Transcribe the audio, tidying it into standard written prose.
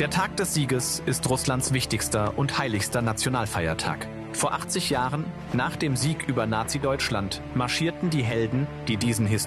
Der Tag des Sieges ist Russlands wichtigster und heiligster Nationalfeiertag. Vor 80 Jahren, nach dem Sieg über Nazi-Deutschland, marschierten die Helden, die diesen